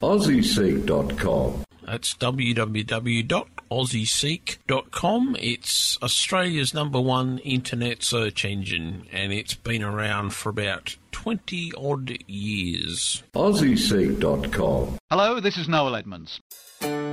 AussieSeek.com. That's www.aussieseek.com. It's Australia's #1 internet search engine, and it's been around for about 20-odd years. AussieSeek.com. Hello, this is Noel Edmonds.